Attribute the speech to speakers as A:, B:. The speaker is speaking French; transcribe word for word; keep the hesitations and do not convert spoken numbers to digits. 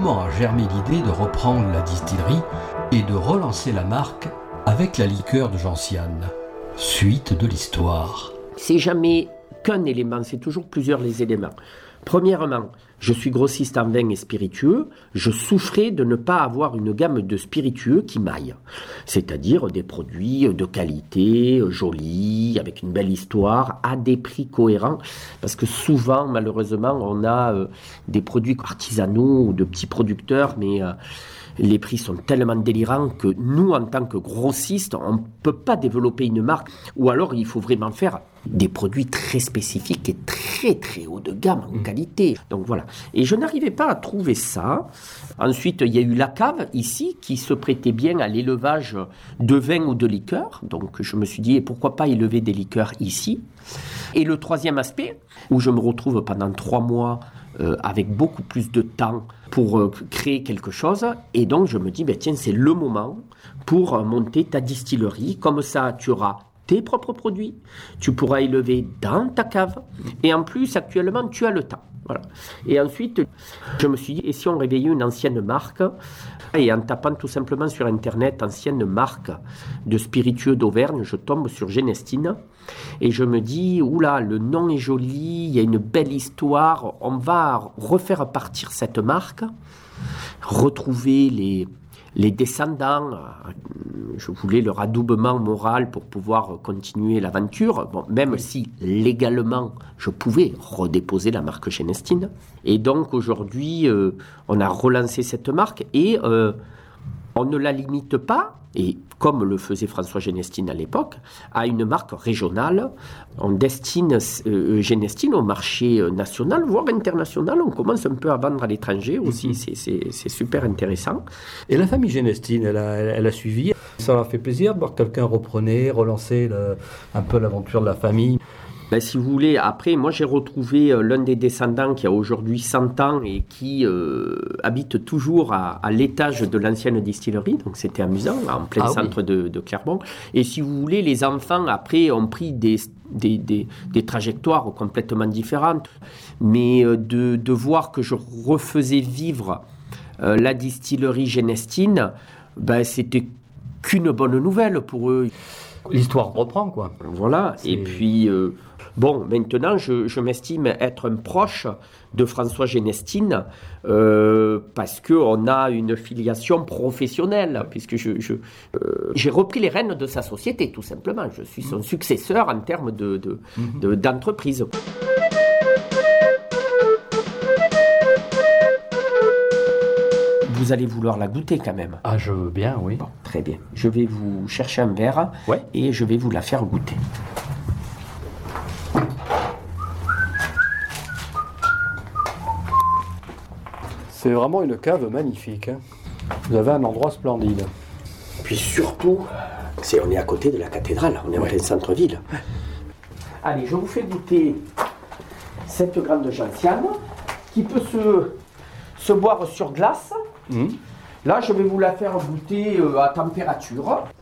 A: comment a germé l'idée de reprendre la distillerie et de relancer la marque avec la liqueur de Gentiane. Suite de l'histoire.
B: C'est jamais qu'un élément, c'est toujours plusieurs les éléments. Premièrement, je suis grossiste en vin et spiritueux, je souffrais de ne pas avoir une gamme de spiritueux qui m'aille. C'est-à-dire des produits de qualité, jolis, avec une belle histoire, à des prix cohérents. Parce que souvent, malheureusement, on a euh, des produits artisanaux ou de petits producteurs, mais euh, les prix sont tellement délirants que nous, en tant que grossistes, on ne peut pas développer une marque. Ou alors, il faut vraiment faire des produits très spécifiques et très très haut de gamme en qualité. Donc voilà. Et je n'arrivais pas à trouver ça. Ensuite, il y a eu la cave ici qui se prêtait bien à l'élevage de vin ou de liqueurs. Donc je me suis dit, et pourquoi pas élever des liqueurs ici? Et le troisième aspect, où je me retrouve pendant trois mois euh, avec beaucoup plus de temps pour euh, créer quelque chose. Et donc je me dis, ben, tiens, c'est le moment pour euh, monter ta distillerie. Comme ça, tu auras tes propres produits, tu pourras élever dans ta cave, et en plus, actuellement, tu as le temps. Voilà. Et ensuite, je me suis dit, et si on réveillait une ancienne marque, et en tapant tout simplement sur Internet, ancienne marque de spiritueux d'Auvergne, je tombe sur Genestine, et je me dis, oula, le nom est joli, il y a une belle histoire, on va refaire partir cette marque, retrouver les... Les descendants, je voulais leur adoubement moral pour pouvoir continuer l'aventure, bon, même si légalement je pouvais redéposer la marque Genestine. Et donc aujourd'hui, euh, on a relancé cette marque et euh, on ne la limite pas, et comme le faisait François Genestine à l'époque, à une marque régionale. On destine euh, Genestine au marché national, voire international. On commence un peu à vendre à l'étranger aussi, mmh. c'est, c'est, c'est super intéressant.
A: Et la famille Genestine, elle a, elle a suivi. Ça leur a fait plaisir de voir quelqu'un reprenait, relancer le, un peu l'aventure de la famille.
B: Ben, si vous voulez, après, moi j'ai retrouvé euh, l'un des descendants qui a aujourd'hui cent ans et qui euh, habite toujours à, à l'étage de l'ancienne distillerie, donc c'était amusant, en plein ah, centre oui. de, de Clermont. Et si vous voulez, les enfants après ont pris des, des, des, des trajectoires complètement différentes, mais euh, de, de voir que je refaisais vivre euh, la distillerie Genestine, ben, c'était qu'une bonne nouvelle pour eux.
A: L'histoire reprend, quoi.
B: Voilà, c'est... et puis... Euh, Bon, maintenant, je, je m'estime être un proche de François Genestine euh, parce qu'on a une filiation professionnelle, puisque je, je, euh, j'ai repris les rênes de sa société, tout simplement. Je suis son successeur en termes de, de, mmh. de, d'entreprise. Vous allez vouloir la goûter quand même.
A: Ah, je veux bien, oui.
B: Bon, très bien. Je vais vous chercher un verre ouais. et je vais vous la faire goûter.
A: C'est vraiment une cave magnifique. Hein. Vous avez un endroit splendide.
B: Puis surtout, c'est, on est à côté de la cathédrale, on est ouais. en plein centre-ville. Allez, je vous fais goûter cette grande gentiane qui peut se, se boire sur glace. Mmh. Là, je vais vous la faire goûter à température.